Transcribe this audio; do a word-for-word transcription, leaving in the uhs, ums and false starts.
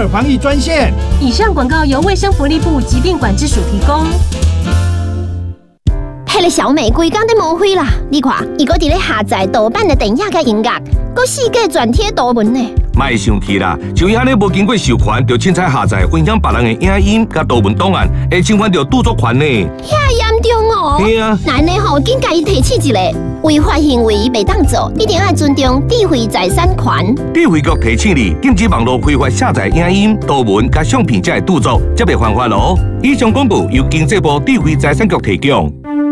防疫专线。 以上广告由卫生福利部疾病管制署提供。 迄个小美规工在抹灰啦！你看，伊搁伫咧下载盗版的电影甲音乐，搁四界转贴图文呢。 莫生气啦，就伊安尼无经过授权，就凊彩下载影响别人的影音甲图文档案，会侵犯到著作权呢。 遐严重哦！ 对啊， 咱呢吼，紧甲伊提起一个违法行为袂当做，一定要尊重智慧财产权。 智慧局提醒你，禁止网络非法下载影音、图文甲相片才会著作，则袂犯法咯。以上广告由经济部智慧财产局提供。